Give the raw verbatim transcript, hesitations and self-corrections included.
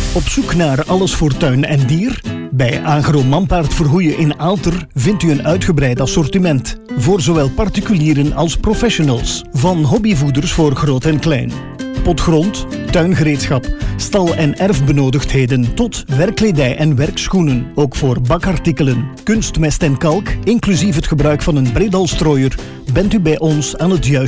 Op zoek naar alles voor tuin en dier? Bij Agro Manpaard Vergoeien in Aalter vindt u een uitgebreid assortiment. Voor zowel particulieren als professionals. Van hobbyvoeders voor groot en klein. Potgrond, tuingereedschap, stal- en erfbenodigdheden tot werkkledij en werkschoenen. Ook voor bakartikelen, kunstmest en kalk, inclusief het gebruik van een Bredal-strooier, bent u bij ons aan het juiste